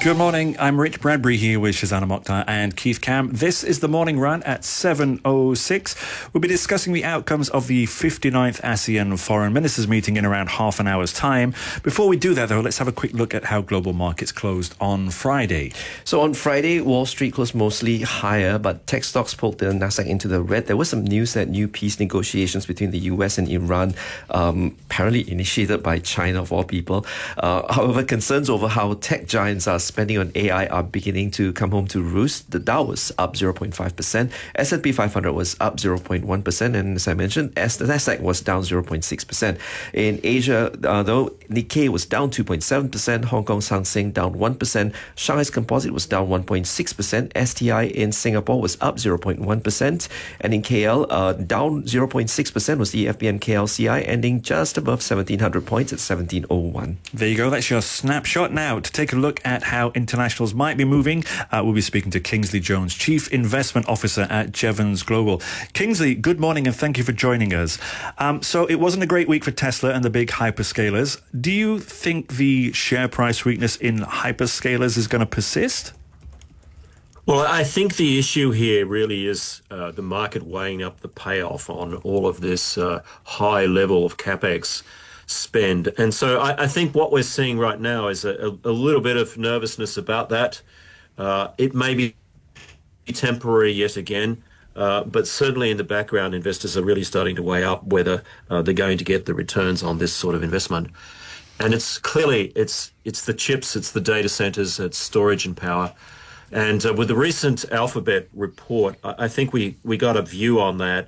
Good morning. I'm Rich Bradbury here with Shazana Mokhtar and Keith Cam. This is the morning run at 7:06. We'll be discussing the outcomes of the 59th ASEAN Foreign Ministers meeting in around half an hour's time. Before we do that, though, let's have a quick look at how global markets closed on Friday. So on Friday, Wall Street closed mostly higher, but tech stocks pulled the Nasdaq into the red. There was some news that new peace negotiations between the US and Iran, apparently initiated by China of all people. However, concerns over how tech giants are spending on AI are beginning to come home to roost. The Dow was up 0.5%, S&P 500 was up 0.1%, and as I mentioned, the Nasdaq was down 0.6%. In Asia, though, Nikkei was down 2.7%, Hong Kong Hang Seng down 1%, Shanghai's Composite was down 1.6%, STI in Singapore was up 0.1%, and in KL, down 0.6% was the FBN KLCI, ending just above 1,700 points at 1701. There you go. That's your snapshot. Now, to take a look at how internationals might be moving, we'll be speaking to Kingsley Jones, Chief Investment Officer at Jevons Global. Kingsley, good morning and thank you for joining us. So it wasn't a great week for Tesla and the big hyperscalers. Do you think the share price weakness in hyperscalers is going to persist? Well, I think the issue here really is the market weighing up the payoff on all of this high level of CapEx spend. And so I think what we're seeing right now is a little bit of nervousness about that. It may be temporary yet again, but certainly in the background, investors are really starting to weigh up whether they're going to get the returns on this sort of investment. And it's clearly, it's the chips, it's the data centers, it's storage and power. And with the recent Alphabet report, I think we got a view on that.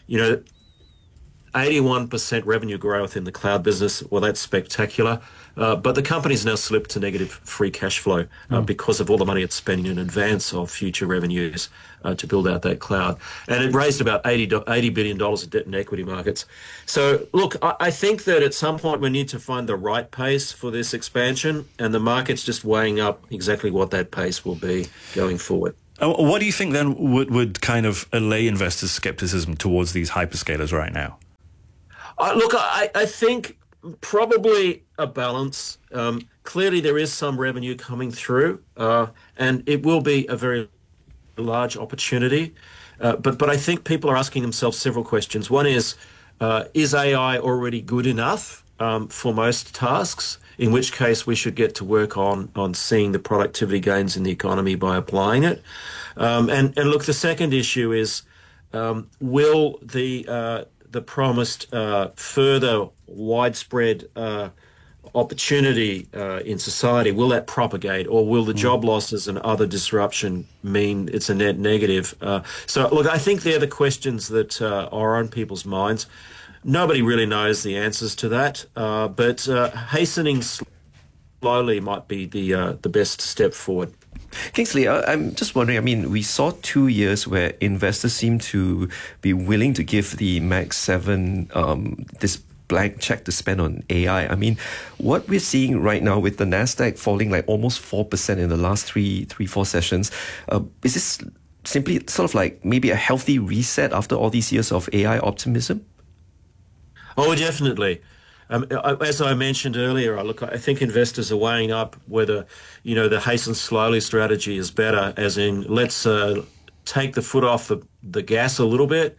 81% revenue growth in the cloud business. Well, that's spectacular. But the company's now slipped to negative free cash flow because of all the money it's spending in advance of future revenues to build out that cloud. And it raised about $80 billion of debt and equity markets. So, look, I think that at some point we need to find the right pace for this expansion, and the market's just weighing up exactly what that pace will be going forward. What do you think then would kind of allay investors' skepticism towards these hyperscalers right now? Look, I think probably a balance. Clearly, there is some revenue coming through, and it will be a very large opportunity. But I think people are asking themselves several questions. One is AI already good enough for most tasks? In which case, we should get to work on seeing the productivity gains in the economy by applying it. And look, the second issue is will the promised further widespread opportunity in society, will that propagate, or will the job losses and other disruption mean it's a net negative? So, look, I think they're the questions that are on people's minds. Nobody really knows the answers to that, but hastening slowly might be the best step forward. Kingsley, I'm just wondering, we saw 2 years where investors seem to be willing to give the Mag 7 this blank check to spend on AI. What we're seeing right now with the Nasdaq falling like almost 4% in the last three, 4 sessions, is this simply sort of like maybe a healthy reset after all these years of AI optimism? Oh, definitely. As I mentioned earlier, I think investors are weighing up whether, the hasten slowly strategy is better, as in let's take the foot off the gas a little bit,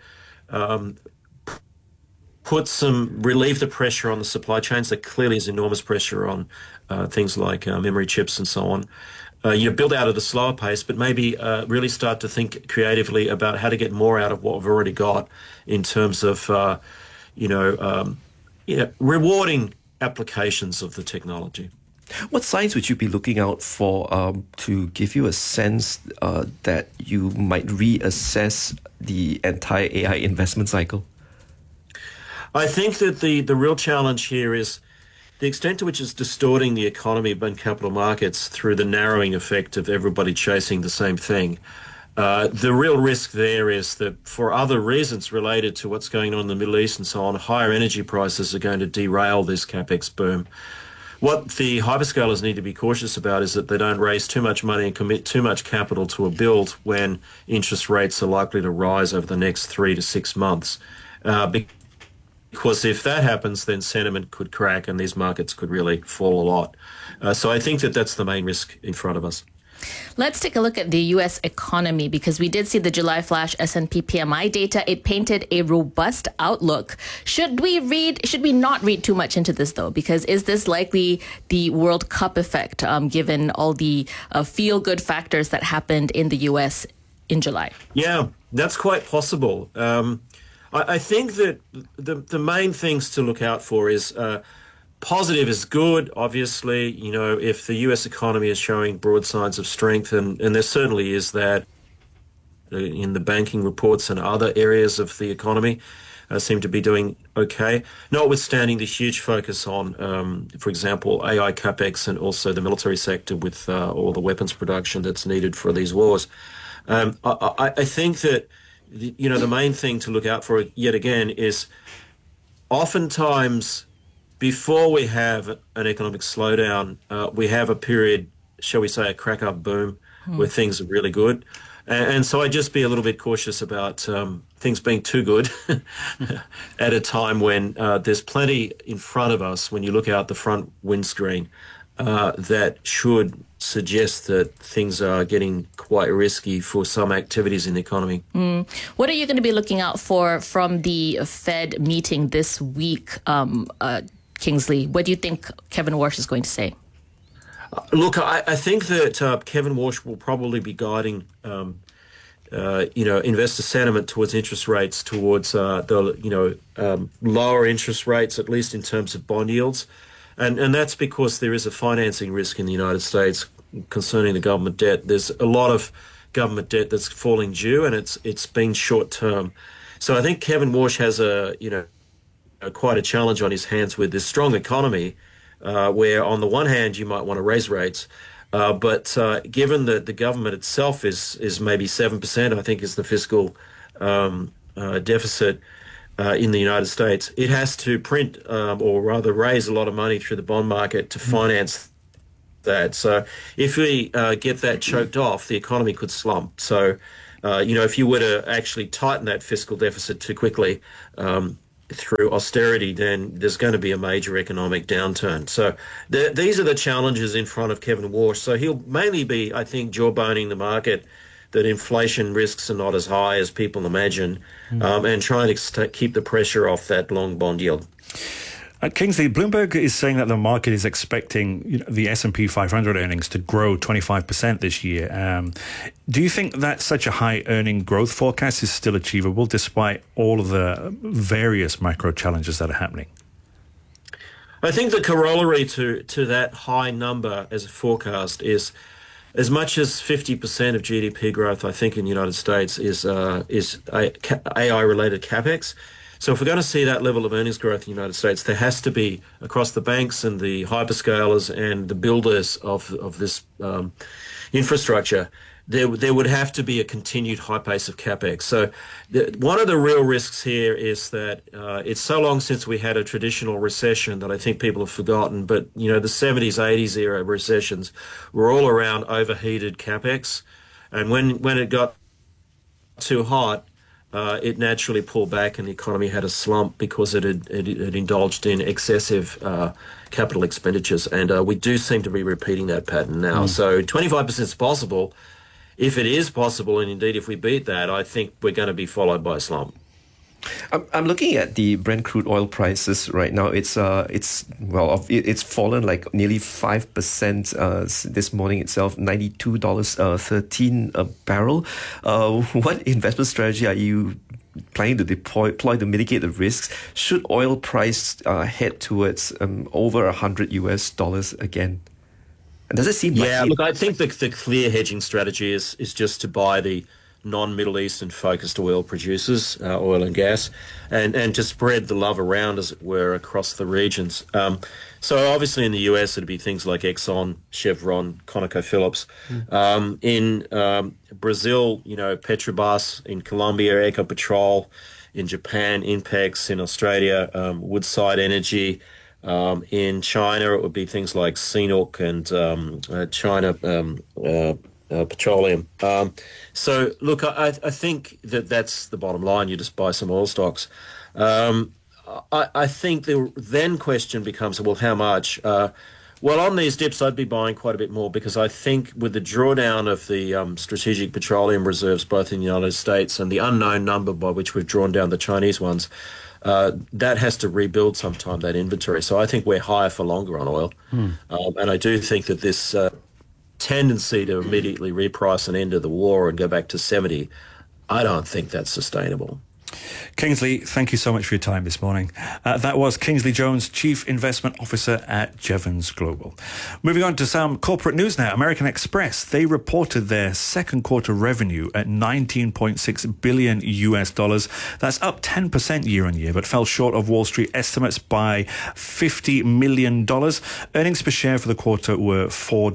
relieve the pressure on the supply chains. There clearly is enormous pressure on things like memory chips and so on. You build out at a slower pace, but maybe really start to think creatively about how to get more out of what we've already got in terms of, rewarding applications of the technology. What signs would you be looking out for to give you a sense that you might reassess the entire AI investment cycle? I think that the real challenge here is the extent to which it's distorting the economy and capital markets through the narrowing effect of everybody chasing the same thing. The real risk there is that for other reasons related to what's going on in the Middle East and so on, higher energy prices are going to derail this capex boom. What the hyperscalers need to be cautious about is that they don't raise too much money and commit too much capital to a build when interest rates are likely to rise over the next 3 to 6 months. because if that happens, then sentiment could crack and these markets could really fall a lot. So I think that that's the main risk in front of us. Let's take a look at the U.S. economy, because we did see the July flash S&P PMI data. It painted a robust outlook. Should we not read too much into this, though? Because is this likely the World Cup effect, given all the feel-good factors that happened in the U.S. in July? Yeah, that's quite possible. I think that the main things to look out for is positive is good, obviously. You know, if the US economy is showing broad signs of strength, and there certainly is that in the banking reports and other areas of the economy seem to be doing okay, notwithstanding the huge focus on, for example, AI capex and also the military sector with all the weapons production that's needed for these wars. I think that, you know, the main thing to look out for yet again is oftentimes before we have an economic slowdown, we have a period, shall we say, a crack-up boom where things are really good. And so I'd just be a little bit cautious about things being too good at a time when there's plenty in front of us when you look out the front windscreen that should suggest that things are getting quite risky for some activities in the economy. What are you going to be looking out for from the Fed meeting this week, Kingsley? What do you think Kevin Warsh is going to say? Look, I think that Kevin Warsh will probably be guiding, investor sentiment towards interest rates, towards lower interest rates, at least in terms of bond yields. And that's because there is a financing risk in the United States concerning the government debt. There's a lot of government debt that's falling due, and it's been short term. So I think Kevin Warsh has quite a challenge on his hands with this strong economy, where on the one hand you might want to raise rates, but given that the government itself is maybe 7%, I think is the fiscal deficit in the United States, it has to print or rather raise a lot of money through the bond market to finance that. So if we get that choked off, the economy could slump. So, if you were to actually tighten that fiscal deficit too quickly through austerity, then there's going to be a major economic downturn. So these are the challenges in front of Kevin Warsh. So he'll mainly be, I think, jawboning the market that inflation risks are not as high as people imagine, and trying to keep the pressure off that long bond yield. Kingsley, Bloomberg is saying that the market is expecting the S&P 500 earnings to grow 25% this year. Do you think that such a high earning growth forecast is still achievable despite all of the various macro challenges that are happening? I think the corollary to that high number as a forecast is, as much as 50% of GDP growth, I think, in the United States is AI-related capex. So if we're going to see that level of earnings growth in the United States, there has to be, across the banks and the hyperscalers and the builders of this infrastructure, there would have to be a continued high pace of capex. So one of the real risks here is that it's so long since we had a traditional recession that I think people have forgotten. But, the 70s, 80s era recessions were all around overheated capex. And when it got too hot, it naturally pulled back and the economy had a slump because it had indulged in excessive capital expenditures. And we do seem to be repeating that pattern now. So 25% is possible. If it is possible, and indeed if we beat that, I think we're going to be followed by a slump. I'm looking at the Brent crude oil prices right now. It's fallen like nearly 5% this morning itself, $92.13 a barrel. What investment strategy are you planning to deploy to mitigate the risks should oil price head towards over $100 again? Does it seem like look, I think the clear hedging strategy is just to buy the non-Middle Eastern focused oil producers, oil and gas, and to spread the love around, as it were, across the regions. So obviously in the US, it'd be things like Exxon, Chevron, ConocoPhillips. In Brazil, Petrobras. In Colombia, Ecopetrol. In Japan, Inpex. In Australia, Woodside Energy. In China, it would be things like CNOOC and China Petroleum. So, look, I think that's the bottom line. You just buy some oil stocks. I think the then question becomes, well, how much? Well, on these dips, I'd be buying quite a bit more because I think with the drawdown of the strategic petroleum reserves, both in the United States and the unknown number by which we've drawn down the Chinese ones, that has to rebuild sometime, that inventory. So I think we're higher for longer on oil. And I do think that this tendency to immediately reprice an end of the war and go back to 70, I don't think that's sustainable. Kingsley, thank you so much for your time this morning. That was Kingsley Jones, Chief Investment Officer at Jevons Global. Moving on to some corporate news now. American Express, they reported their second quarter revenue at $19.6 billion US. That's up 10% year on year, but fell short of Wall Street estimates by $50 million. Earnings per share for the quarter were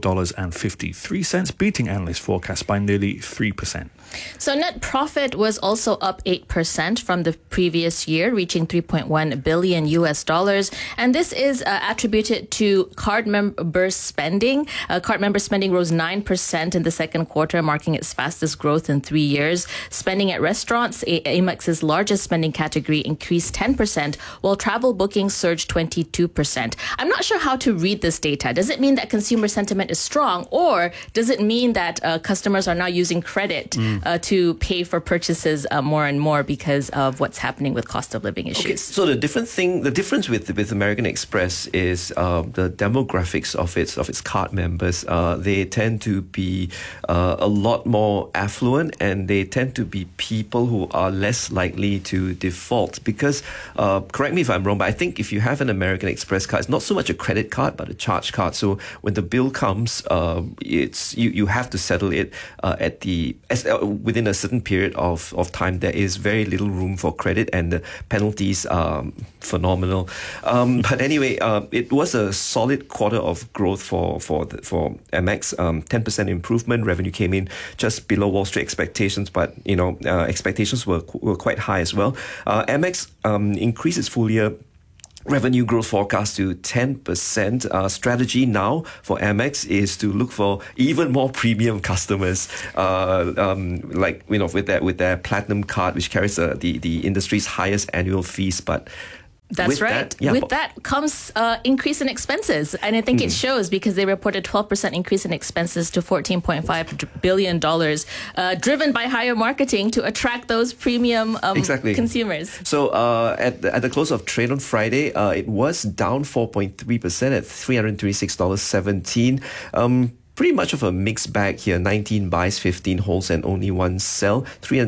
$4.53, beating analyst forecasts by nearly 3%. So net profit was also up 8% from the previous year, reaching $3.1 billion US. And this is attributed to card member spending. Card member spending rose 9% in the second quarter, marking its fastest growth in 3 years. Spending at restaurants, Amex's largest spending category, increased 10%, while travel bookings surged 22%. I'm not sure how to read this data. Does it mean that consumer sentiment is strong, or does it mean that customers are now using credit to pay for purchases more and more because of what's happening with cost of living issues? Okay, so the difference with American Express is the demographics of its card members. They tend to be a lot more affluent, and they tend to be people who are less likely to default. Because correct me if I'm wrong, but I think if you have an American Express card, it's not so much a credit card but a charge card. So when the bill comes, it's you have to settle it within a certain period of time. There is very little room for credit, and the penalties are phenomenal. But anyway, it was a solid quarter of growth for Amex. 10% improvement. Revenue came in just below Wall Street expectations, but expectations were quite high as well. Amex increased its full year revenue growth forecast to 10%. Strategy now for Amex is to look for even more premium customers, with their platinum card, which carries the industry's highest annual fees. But that's right. With that comes increase in expenses. And I think it shows, because they reported 12% increase in expenses to $14.5 billion, driven by higher marketing to attract those premium consumers. So at the close of trade on Friday, it was down 4.3% at $336.17. Pretty much of a mixed bag here. 19 buys, 15 holds, and only one sell.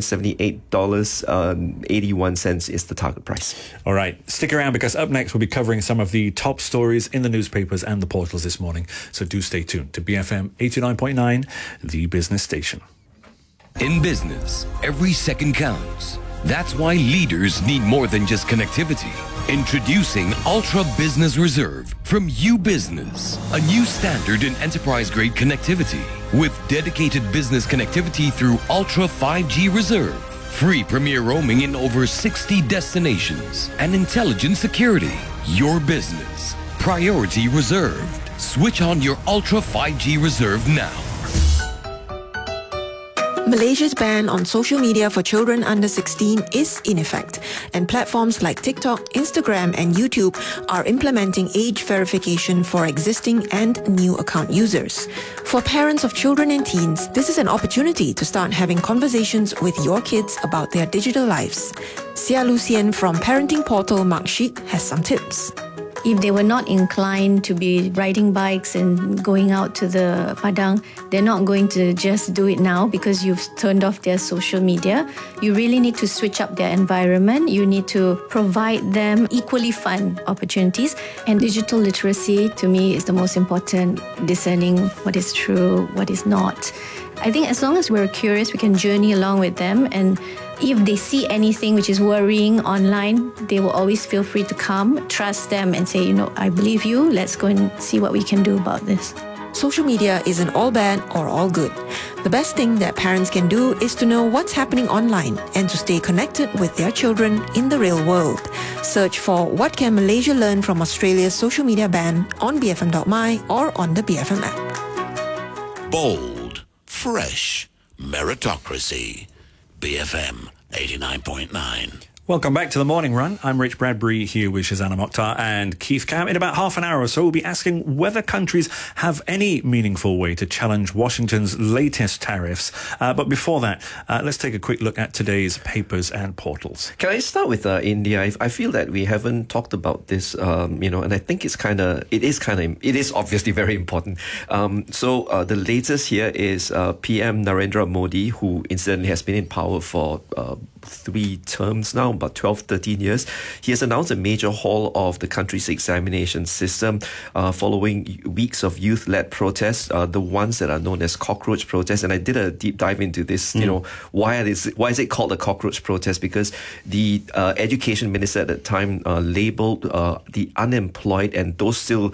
$378.81 is the target price. All right. Stick around, because up next we'll be covering some of the top stories in the newspapers and the portals this morning. So do stay tuned to BFM 89.9, the business station. In business, every second counts. That's why leaders need more than just connectivity. Introducing Ultra Business Reserve from U-Business, a new standard in enterprise-grade connectivity with dedicated business connectivity through Ultra 5G Reserve, free premier roaming in over 60 destinations, and intelligent security. Your business, priority reserved. Switch on your Ultra 5G Reserve now. Malaysia's ban on social media for children under 16 is in effect, and platforms like TikTok, Instagram, and YouTube are implementing age verification for existing and new account users. For parents of children and teens, this is an opportunity to start having conversations with your kids about their digital lives. Sia Lucien from parenting portal Marksheet has some tips. If they were not inclined to be riding bikes and going out to the Padang, they're not going to just do it now because you've turned off their social media. You really need to switch up their environment. You need to provide them equally fun opportunities. And digital literacy, to me, is the most important, discerning what is true, what is not. I think as long as we're curious, we can journey along with them, and if they see anything which is worrying online, they will always feel free to come, trust them, and say, I believe you, let's go and see what we can do about this. Social media isn't all bad or all good. The best thing that parents can do is to know what's happening online and to stay connected with their children in the real world. Search for What Can Malaysia Learn from Australia's social media ban on bfm.my or on the BFM app. Bold, fresh, meritocracy. BFM 89.9. Welcome back to The Morning Run. I'm Rich Bradbury here with Shazana Mokhtar and Keith Cam. In about half an hour or so, we'll be asking whether countries have any meaningful way to challenge Washington's latest tariffs. But before that, let's take a quick look at today's papers and portals. Can I start with India? I feel that we haven't talked about this, and I think it is obviously very important. So the latest here is PM Narendra Modi, who incidentally has been in power for 3 terms now, about 12, 13 years. He has announced a major haul of the country's examination system following weeks of youth-led protests, the ones that are known as cockroach protests. And I did a deep dive into this, why is it called a cockroach protest? Because the education minister at the time labeled the unemployed and those still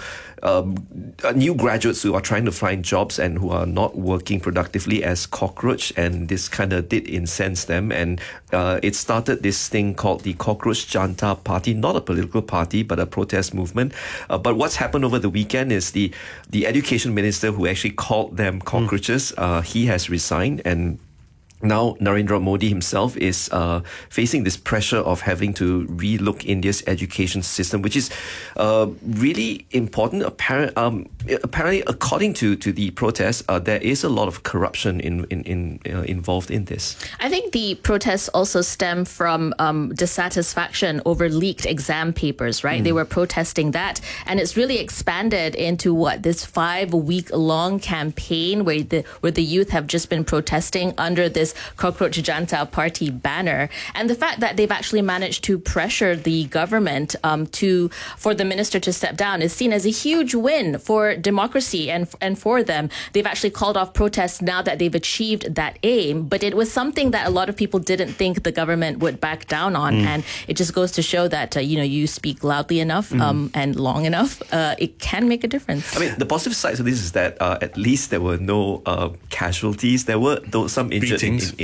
new graduates who are trying to find jobs and who are not working productively as cockroach, and this kind of did incense them, and it started this thing called the Cockroach Janta Party, not a political party but a protest movement. But what's happened over the weekend is the education minister who actually called them cockroaches, he has resigned, and now Narendra Modi himself is facing this pressure of having to relook India's education system, which is really important. Apparently, according to the protests, there is a lot of corruption involved in this. I think the protests also stem from dissatisfaction over leaked exam papers, right? They were protesting that, and it's really expanded into this 5-week-long campaign where the youth have just been protesting under this Cockroach Janta Party banner. And the fact that they've actually managed to pressure the government for the minister to step down is seen as a huge win for democracy and for them. They've actually called off protests now that they've achieved that aim, but it was something that a lot of people didn't think the government would back down on. And it just goes to show that you speak loudly enough and long enough, it can make a difference. I mean, the positive side to this is that at least there were no casualties. There were some injured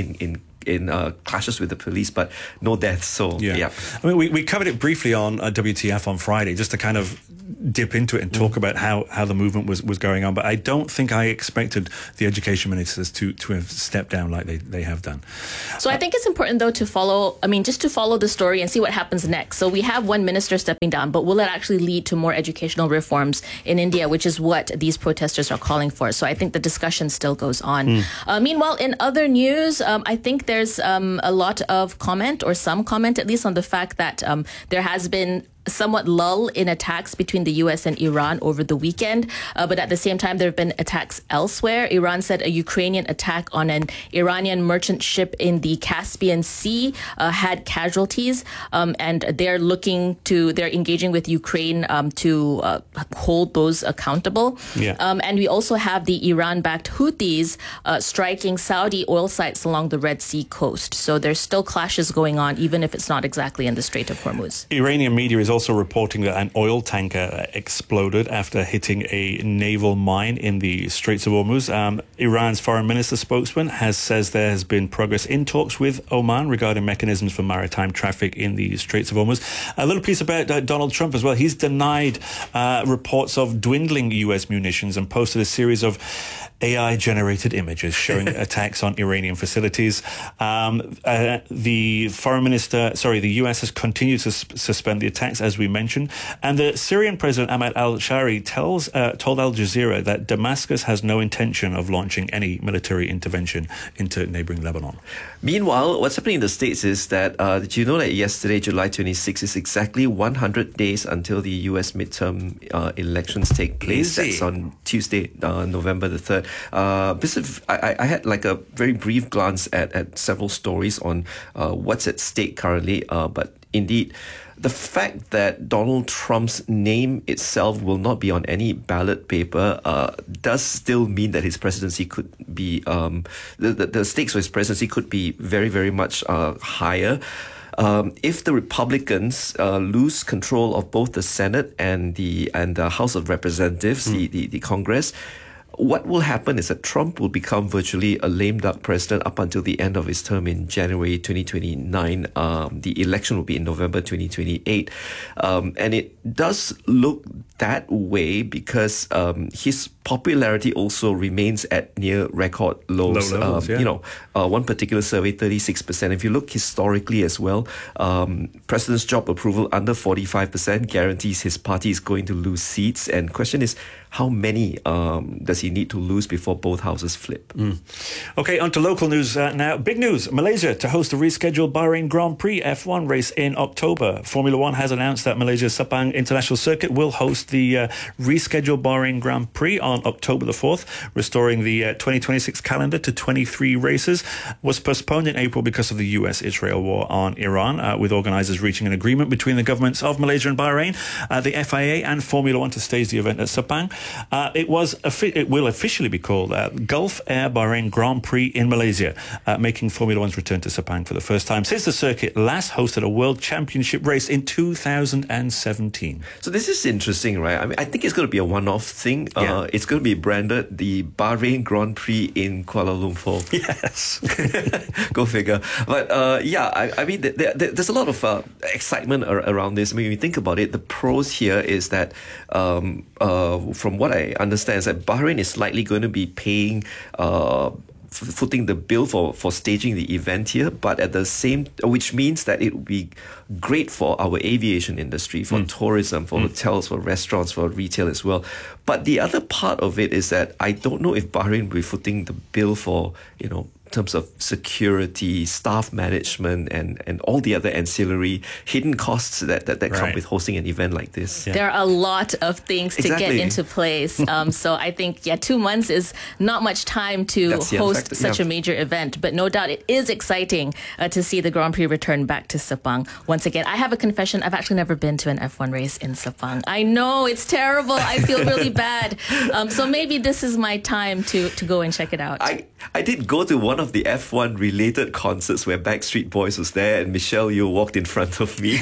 in clashes with the police, but no deaths. So yeah. I mean, we covered it briefly on WTF on Friday, just to kind of dip into it and talk about how the movement was going on. But I don't think I expected the education ministers to have stepped down like they have done. So I think it's important, though, to follow the story and see what happens next. So we have one minister stepping down, but will it actually lead to more educational reforms in India, which is what these protesters are calling for? So I think the discussion still goes on. Meanwhile, in other news, I think there's a lot of comment, or some comment at least, on the fact that there has been somewhat lull in attacks between the US and Iran over the weekend. But at the same time, there have been attacks elsewhere. Iran said a Ukrainian attack on an Iranian merchant ship in the Caspian Sea had casualties. And they're engaging with Ukraine to hold those accountable. And we also have the Iran-backed Houthis striking Saudi oil sites along the Red Sea coast. So there's still clashes going on, even if it's not exactly in the Strait of Hormuz. Iranian media is also reporting that an oil tanker exploded after hitting a naval mine in the Straits of Hormuz. Iran's foreign minister spokesman says there has been progress in talks with Oman regarding mechanisms for maritime traffic in the Straits of Hormuz. A little piece about Donald Trump as well. He's denied reports of dwindling US munitions and posted a series of AI-generated images showing attacks on Iranian facilities. The US has continued to suspend the attacks, as we mentioned. And the Syrian President Ahmad al-Shari told Al Jazeera that Damascus has no intention of launching any military intervention into neighboring Lebanon. Meanwhile, what's happening in the States is that, did you know that yesterday, July 26, is exactly 100 days until the US midterm elections take place? That's on Tuesday, November the 3rd. I had like a very brief glance at several stories on what's at stake currently, but indeed, the fact that Donald Trump's name itself will not be on any ballot paper does still mean that his presidency could be, the stakes for his presidency could be very, very much higher. If the Republicans lose control of both the Senate and the House of Representatives, the Congress, what will happen is that Trump will become virtually a lame duck president up until the end of his term in January 2029. The election will be in November 2028. And it does look that way because his popularity also remains at near record lows. Low levels, yeah. One particular survey, 36%. If you look historically as well, President's job approval under 45% guarantees his party is going to lose seats. And question is, how many does he need to lose before both houses flip? Okay, on to local news now. Big news, Malaysia to host the rescheduled Bahrain Grand Prix F1 race in October. Formula One has announced that Malaysia's Sepang International Circuit will host the rescheduled Bahrain Grand Prix on October the 4th, restoring the 2026 calendar to 23 races. Was postponed in April because of the US-Israel war on Iran, with organisers reaching an agreement between the governments of Malaysia and Bahrain, the FIA and Formula One to stage the event at Sepang. It will officially be called Gulf Air Bahrain Grand Prix in Malaysia, making Formula One's return to Sepang for the first time since the circuit last hosted a World Championship race in 2017. So this is interesting, right? I mean, I think it's going to be a one-off thing. It's going to be branded the Bahrain Grand Prix in Kuala Lumpur. Yes. Go figure. But I mean, there's a lot of excitement around this. I mean, when you think about it, the pros here is that from what I understand, is that Bahrain is likely going to be paying footing the bill for staging the event here, but at the same, which means that it would be great for our aviation industry, for tourism, for hotels, for restaurants, for retail as well. But the other part of it is that I don't know if Bahrain will be footing the bill for, in terms of security, staff management, and all the other ancillary hidden costs that come with hosting an event like this. There are a lot of things to get into place. So I think, 2 months is not much time to host such a major event. But no doubt it is exciting to see the Grand Prix return back to Sepang once again. I have a confession. I've actually never been to an F1 race in Sepang. I know, it's terrible. I feel really bad. So maybe this is my time to go and check it out. I did go to one of the F1 related concerts where Backstreet Boys was there and Michelle Yeoh walked in front of me.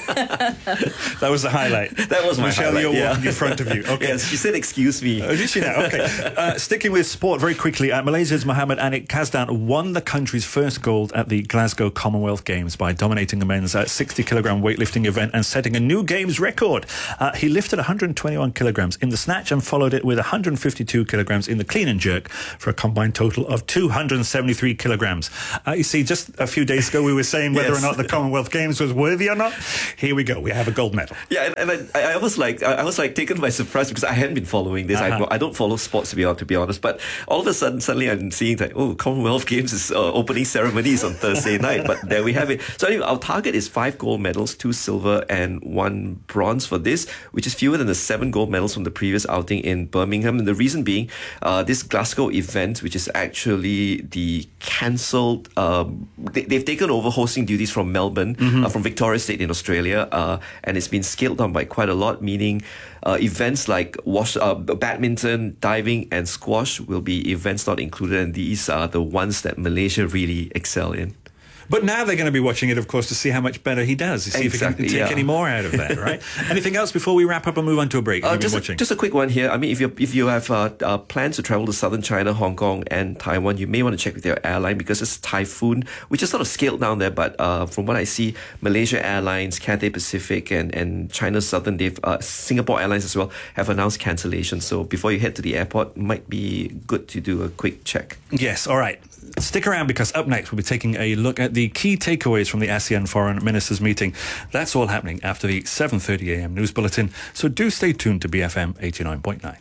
That was the highlight. That was my Michelle highlight. Yeoh walking in front of you. Okay. Yes, she said, "Excuse me." Did she now? Okay. Sticking with sport very quickly, Malaysia's Mohamed Anik Kazdan won the country's first gold at the Glasgow Commonwealth Games by dominating the men's 60-kilogram weightlifting event and setting a new games record. He lifted 121 kilograms in the snatch and followed it with 152 kilograms in the clean and jerk for a combined total of 273 kilograms. You see, just a few days ago we were saying whether or not the Commonwealth Games was worthy or not. Here we go. We have a gold medal. Yeah, and I was like taken by surprise because I hadn't been following this. I don't follow sports to be honest. But all of a suddenly I'm seeing that Commonwealth Games is opening ceremonies on Thursday night. But there we have it. So anyway, our target is 5 gold medals, 2 silver and 1 bronze for this, which is fewer than the 7 gold medals from the previous outing in Birmingham. And the reason being, this Glasgow event, which is actually the cancelled, they've taken over hosting duties from Melbourne, from Victoria State in Australia, and it's been scaled down by quite a lot, meaning events like badminton, diving and squash will be events not included, and these are the ones that Malaysia really excel in. But now they're going to be watching it, of course, to see how much better he does, to see if he can take any more out of that, right? Anything else before we wrap up and move on to a break? Just a quick one here. I mean, if you have plans to travel to southern China, Hong Kong and Taiwan, you may want to check with your airline because it's Typhoon, which is sort of scaled down there. But from what I see, Malaysia Airlines, Cathay Pacific and China Southern, Singapore Airlines as well, have announced cancellations. So before you head to the airport, it might be good to do a quick check. Yes, all right. Stick around because up next we'll be taking a look at the key takeaways from the ASEAN Foreign Ministers meeting. That's all happening after the 7:30am news bulletin, so do stay tuned to BFM 89.9.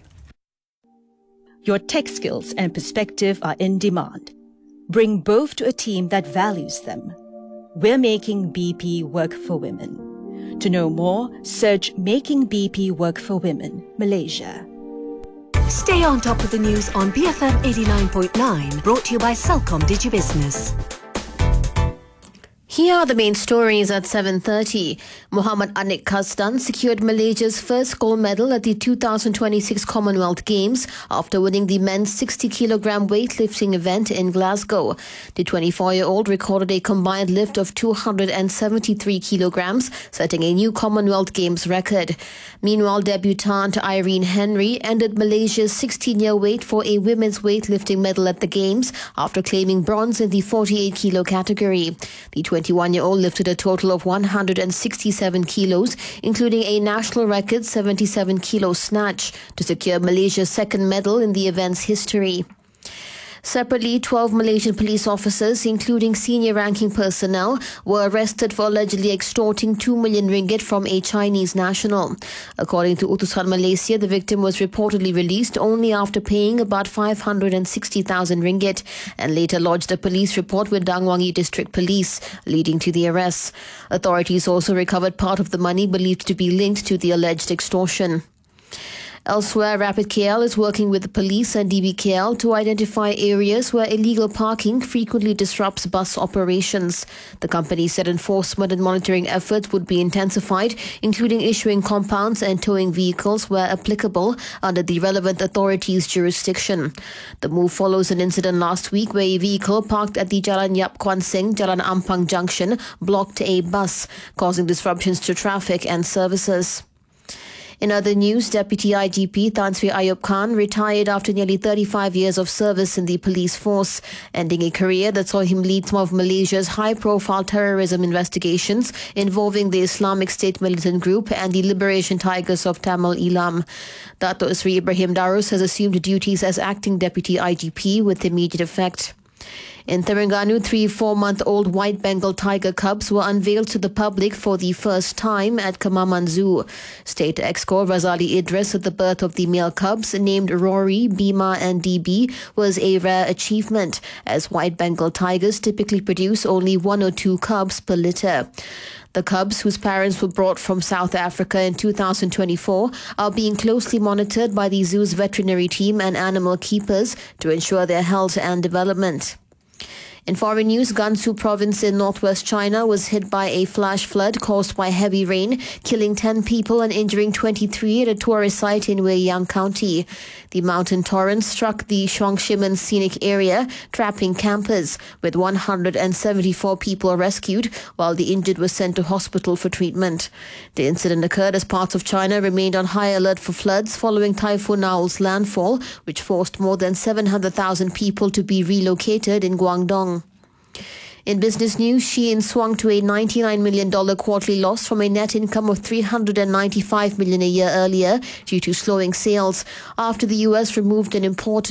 Your tech skills and perspective are in demand. Bring both to a team that values them. We're making BP work for women. To know more, search Making BP Work for Women, Malaysia. Stay on top of the news on BFM 89.9, brought to you by Celcom DigiBusiness. Here are the main stories at 7:30. Muhammad Anik Kasdan secured Malaysia's first gold medal at the 2026 Commonwealth Games after winning the men's 60-kilogram weightlifting event in Glasgow. The 24-year-old recorded a combined lift of 273 kilograms, setting a new Commonwealth Games record. Meanwhile, debutante Irene Henry ended Malaysia's 16-year wait for a women's weightlifting medal at the Games after claiming bronze in the 48-kilo category. The 21-year-old lifted a total of 167 kilos, including a national record 77-kilo snatch, to secure Malaysia's second medal in the event's history. Separately, 12 Malaysian police officers, including senior-ranking personnel, were arrested for allegedly extorting 2 million ringgit from a Chinese national. According to Utusan Malaysia, the victim was reportedly released only after paying about 560,000 ringgit and later lodged a police report with Dang Wangi District Police, leading to the arrest. Authorities also recovered part of the money believed to be linked to the alleged extortion. Elsewhere, Rapid KL is working with the police and DBKL to identify areas where illegal parking frequently disrupts bus operations. The company said enforcement and monitoring efforts would be intensified, including issuing compounds and towing vehicles where applicable under the relevant authority's jurisdiction. The move follows an incident last week where a vehicle parked at the Jalan Yap Kwan Seng, Jalan Ampang Junction blocked a bus, causing disruptions to traffic and services. In other news, Deputy IGP Tan Sri Ayub Khan retired after nearly 35 years of service in the police force, ending a career that saw him lead some of Malaysia's high-profile terrorism investigations involving the Islamic State militant group and the Liberation Tigers of Tamil Eelam. Dato' Sri Ibrahim Darus has assumed duties as acting Deputy IGP with immediate effect. In Terengganu, 3 4-month-old white Bengal tiger cubs were unveiled to the public for the first time at Kemaman Zoo. State Exco Razali Idris said the birth of the male cubs, named Rory, Bima and DB, was a rare achievement, as white Bengal tigers typically produce only 1 or 2 cubs per litter. The cubs, whose parents were brought from South Africa in 2024, are being closely monitored by the zoo's veterinary team and animal keepers to ensure their health and development. In foreign news, Gansu province in northwest China was hit by a flash flood caused by heavy rain, killing 10 people and injuring 23 at a tourist site in Weiyang County. The mountain torrent struck the Shuangshimen scenic area, trapping campers, with 174 people rescued, while the injured were sent to hospital for treatment. The incident occurred as parts of China remained on high alert for floods following Typhoon Nao's landfall, which forced more than 700,000 people to be relocated in Guangdong. In business news, Shein swung to a $99 million quarterly loss from a net income of $395 million a year earlier due to slowing sales after the U.S. removed an import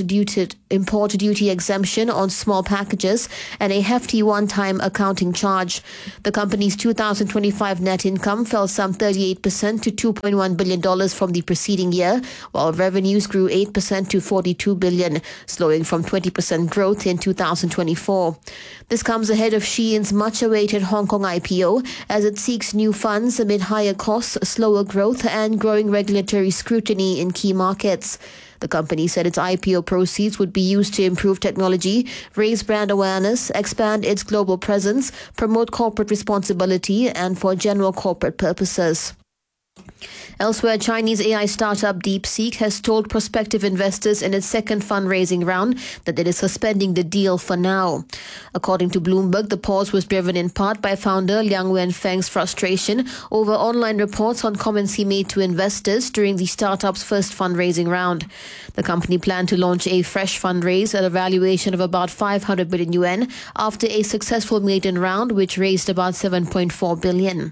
duty exemption on small packages and a hefty one-time accounting charge. The company's 2025 net income fell some 38% to $2.1 billion from the preceding year, while revenues grew 8% to $42 billion, slowing from 20% growth in 2024. This comes ahead of Shein's much-awaited Hong Kong IPO as it seeks new funds amid higher costs, slower growth and growing regulatory scrutiny in key markets. The company said its IPO proceeds would be used to improve technology, raise brand awareness, expand its global presence, promote corporate responsibility and for general corporate purposes. Elsewhere, Chinese AI startup DeepSeek has told prospective investors in its second fundraising round that it is suspending the deal for now. According to Bloomberg, the pause was driven in part by founder Liang Wenfeng's frustration over online reports on comments he made to investors during the startup's first fundraising round. The company planned to launch a fresh fundraise at a valuation of about 500 billion yuan after a successful maiden round, which raised about 7.4 billion.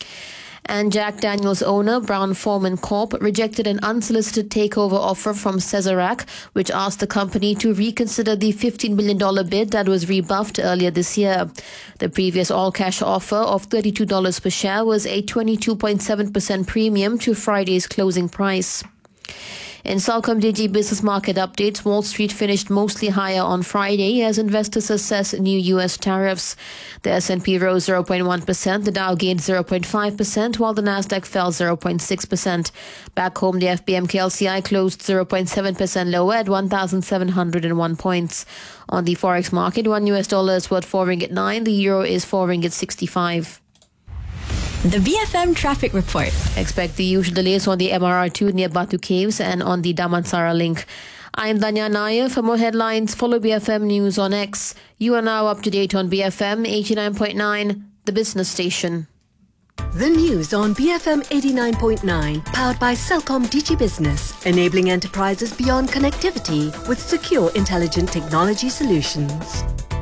And Jack Daniels owner Brown-Forman Corp rejected an unsolicited takeover offer from Cesarac, which asked the company to reconsider the $15 billion bid that was rebuffed earlier this year. The previous all-cash offer of $32 per share was a 22.7% premium to Friday's closing price. In Celcom Digi business market updates, Wall Street finished mostly higher on Friday as investors assess new U.S. tariffs. The S&P rose 0.1%, the Dow gained 0.5%, while the Nasdaq fell 0.6%. Back home, the FBMK LCI closed 0.7% lower at 1,701 points. On the forex market, $1 is worth 4 ringgit 9, the euro is 4 ringgit 65. The BFM traffic report. Expect the usual delays on the MRR2 near Batu Caves and on the Damansara link. I'm Danya Nair. For more headlines, follow BFM News on X. You are now up to date on BFM 89.9, the business station. The news on BFM 89.9, powered by Celcom Digi Business, enabling enterprises beyond connectivity with secure, intelligent technology solutions.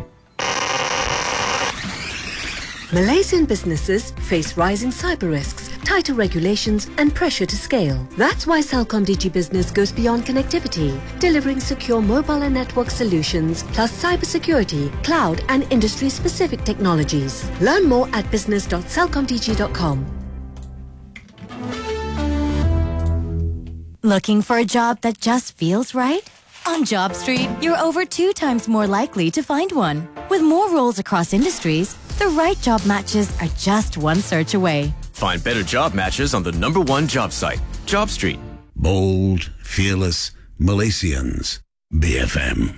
Malaysian businesses face rising cyber risks, tighter regulations and pressure to scale. That's why Celcom Digi Business goes beyond connectivity, delivering secure mobile and network solutions, plus cybersecurity, cloud and industry-specific technologies. Learn more at business.celcomdigi.com. Looking for a job that just feels right? On JobStreet, you're over 2 times more likely to find one. With more roles across industries, the right job matches are just one search away. Find better job matches on the #1 job site, JobStreet. Bold, fearless, Malaysians. BFM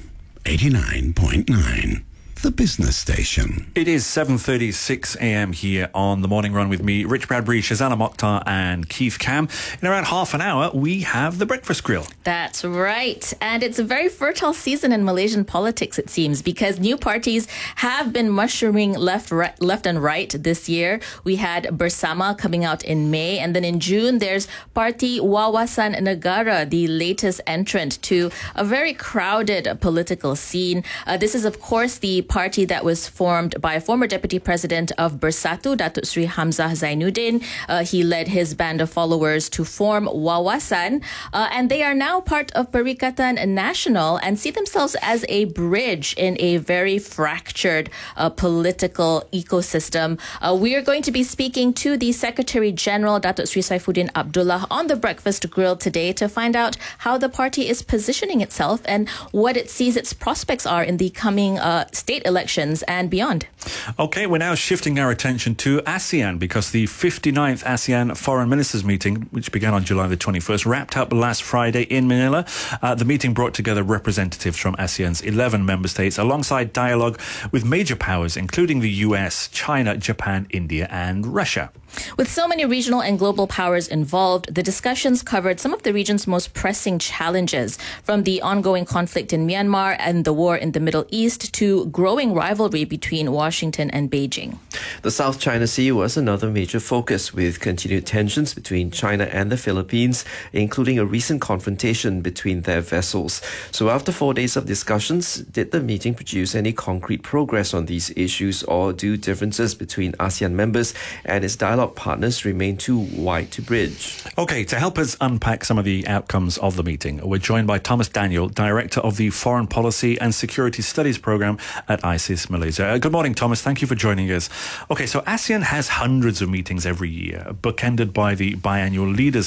89.9. The business station. It is 7:36 a.m. here on The Morning Run with me, Rich Bradbury, Shazana Mokhtar and Keith Cam. In around half an hour, we have the Breakfast Grill. That's right. And it's a very fertile season in Malaysian politics, it seems, because new parties have been mushrooming left and right this year. We had Bersama coming out in May, and then in June, there's Parti Wawasan Negara, the latest entrant to a very crowded political scene. This is, of course, the party that was formed by former Deputy President of Bersatu, Datuk Sri Hamzah Zainuddin. He led his band of followers to form Wawasan, and they are now part of Perikatan Nasional and see themselves as a bridge in a very fractured political ecosystem. We are going to be speaking to the Secretary General, Datuk Sri Saifuddin Abdullah, on the Breakfast Grill today to find out how the party is positioning itself and what it sees its prospects are in the coming state elections and beyond. Okay, we're now shifting our attention to ASEAN because the 59th ASEAN Foreign Ministers meeting, which began on July the 21st, wrapped up last Friday in Manila. The meeting brought together representatives from ASEAN's 11 member states alongside dialogue with major powers, including the US, China, Japan, India and Russia. With so many regional and global powers involved, the discussions covered some of the region's most pressing challenges, from the ongoing conflict in Myanmar and the war in the Middle East to growing rivalry between Washington and Beijing. The South China Sea was another major focus, with continued tensions between China and the Philippines, including a recent confrontation between their vessels. So after 4 days of discussions, did the meeting produce any concrete progress on these issues, or do differences between ASEAN members and its dialogue partners remain too wide to bridge? Okay, to help us unpack some of the outcomes of the meeting, we're joined by Thomas Daniel, Director of the Foreign Policy and Security Studies Program at ISIS Malaysia. Good morning, Thomas. Thank you for joining us. Okay, so ASEAN has hundreds of meetings every year, bookended by the biannual Leaders